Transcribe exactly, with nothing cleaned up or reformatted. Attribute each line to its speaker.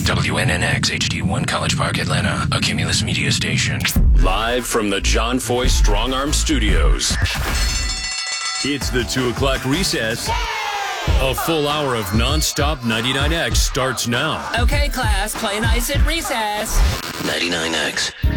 Speaker 1: W N N X H D one College Park, Atlanta, a Cumulus Media station.
Speaker 2: Live from the John Foy Strong Arm Studios. It's the two o'clock recess. A full hour of nonstop ninety-nine X starts now.
Speaker 3: Okay, class, play nice at recess.
Speaker 1: ninety-nine X.